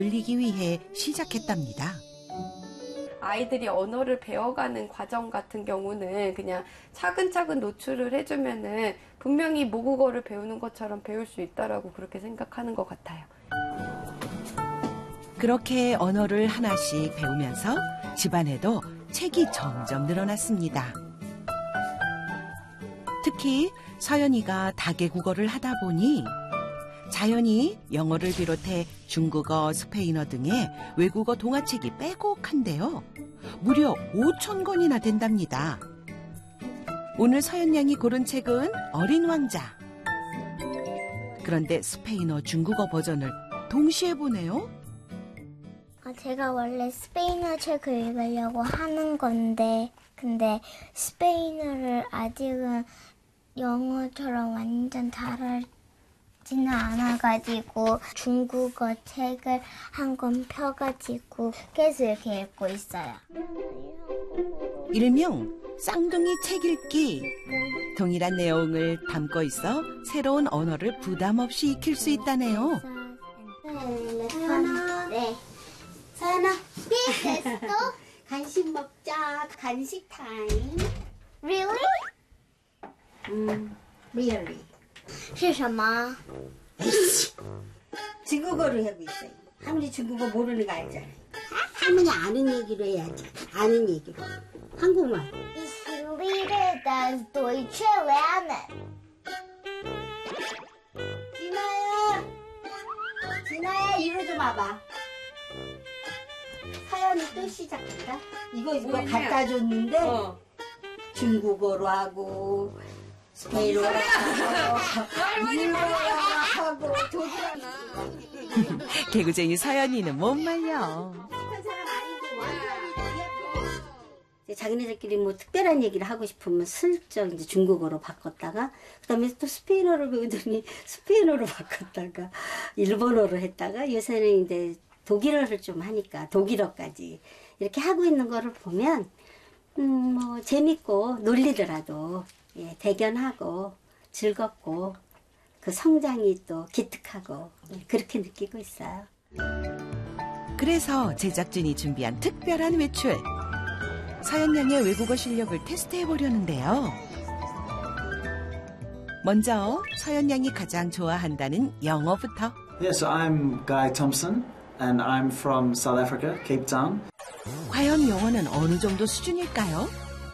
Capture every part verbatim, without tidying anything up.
늘리기 위해 시작했답니다. 아이들이 언어를 배워가는 과정 같은 경우는 그냥 차근차근 노출을 해주면은 분명히 모국어를 배우는 것처럼 배울 수 있다라고 그렇게 생각하는 것 같아요. 그렇게 언어를 하나씩 배우면서 집안에도 책이 점점 늘어났습니다. 특히 서연이가 다계국어를 하다 보니 자연히 영어를 비롯해 중국어, 스페인어 등의 외국어 동화책이 빼곡한데요. 무려 오천 권이나 된답니다. 오늘 서연 양이 고른 책은 어린 왕자. 그런데 스페인어, 중국어 버전을 동시에 보네요. 제가 원래 스페인어 책을 읽으려고 하는 건데 근데 스페인어를 아직은 영어처럼 완전 잘할 지는 않아가지고 중국어 책을 한 권 펴가지고 계속 이렇게 읽고 있어요. 일명 쌍둥이 책 읽기. 동일한 내용을 담고 있어 새로운 언어를 부담 없이 익힐 수 있다네요. 서연아, 네. 서연아, 됐어? 간식 먹자. 간식 타임. Really? 음, really. 是什么? 중국어로 하고 있어요. 할머니 중국어 모르는 거 알잖아요. 할머니 아는 얘기로 해야지. 아는 얘기로. 한국말. Ich liebe das Deutsche lernen. 진아야. 진아야 이리 좀 와봐. 사연이 또 시작한다. 이거 이거 뭐냐? 갖다 줬는데 어. 중국어로 하고 스페인어로 하고 일본어로 하고 독일어로 개구쟁이 서연이는 못 말려. 자기네들끼리 뭐 특별한 얘기를 하고 싶으면 슬쩍 이제 중국어로 바꿨다가 그다음에 또 스페인어를 배우더니 스페인어로 바꿨다가 일본어로 했다가 요새는 이제 독일어를 좀 하니까 독일어까지 이렇게 하고 있는 거를 보면 음 뭐 재밌고 놀리더라도 예, 대견하고 즐겁고 그 성장이 또 기특하고 예, 그렇게 느끼고 있어요. 그래서 제작진이 준비한 특별한 외출. 서연 양의 외국어 실력을 테스트해 보려는데요. 먼저 서연 양이 가장 좋아한다는 영어부터. Yes, I'm Guy Thompson and I'm from South Africa, Cape Town. 과연 영어는 어느 정도 수준일까요?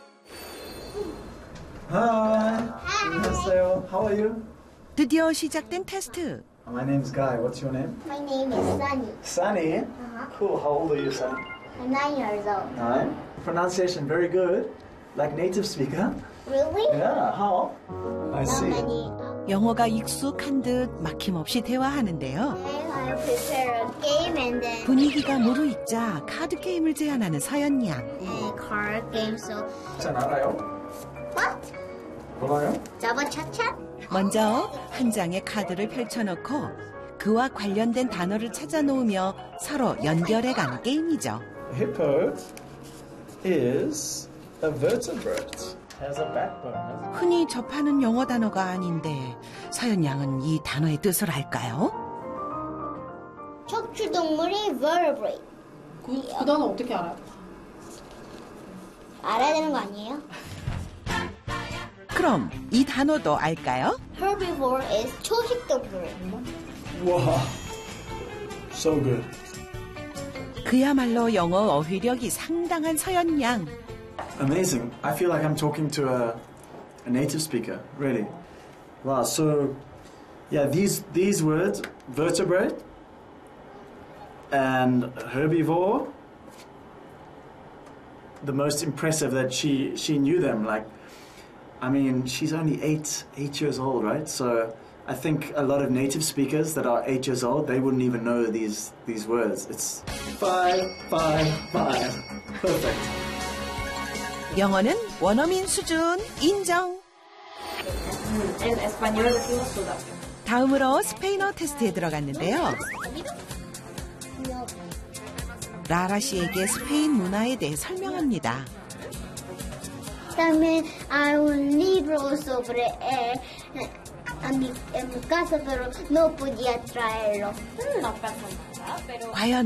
Hi. 안녕하세요. How are you? 드디어 시작된 테스트. My name's Guy. What's your name? My name is Sunny. Sunny. Uh-huh. Cool. How old are you, Sunny? I'm nine years old. Nine. Pronunciation very good. Like native speaker. Really? Yeah. How? I How see. many? 영어가 익숙한 듯 막힘없이 대화하는데요. I prepare a game and then 분위기가 무르익자 카드 게임을 제안하는 서연 양. a card game. So 잘 알아요? what? 몰라요? Java chat chat? 먼저 한 장의 카드를 펼쳐놓고 그와 관련된 단어를 찾아 놓으며 서로 연결해가는 게임이죠. Hippo is a vertebrate. Has a backbone. 흔히 접하는 영어 단어가 아닌데 서연 양은 이 단어의 뜻을 알까요? 척추 동물이 vertebrate. 그, 그 단어 어떻게 알아요? 알아야 되는 거 아니에요? 그럼 이 단어도 알까요? Herbivore is 초식 동물. Wow. So good. 그야말로 영어 어휘력이 상당한 서연 양. Amazing. I feel like I'm talking to a, a native speaker, really. Wow, so yeah, these these words, vertebrate and herbivore, the most impressive that she she knew them. Like, I mean, she's only eight eight years old, right? So I think a lot of native speakers that are eight years old, they wouldn't even know these these words. It's five, five, five. Perfect. 영어는 원어민 수준 인정. En español decimos toda. 다음으로 스페인어 테스트에 들어갔는데요. 라라 씨에게 스페인 문화에 대해 설명합니다. También hay un libro sobre él a mi, en mi casa, pero no podía traerlo. No pasa nada. 과연